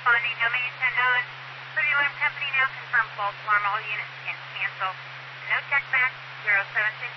responding, domain turned on. Liberty Alarm Company now confirm false alarm. All units can cancel. No check back. 076